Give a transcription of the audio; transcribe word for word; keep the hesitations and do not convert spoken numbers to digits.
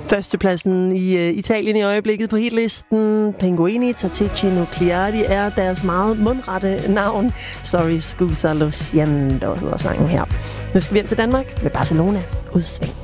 Førstepladsen i uh, Italien i øjeblikket på hitlisten. Pinguini, Tattici, Nucleari er deres meget mundrette navn. Sorry, scusa lo siento, hedder sangen her. Nu skal vi hjem til Danmark med Barcelona. Udsving.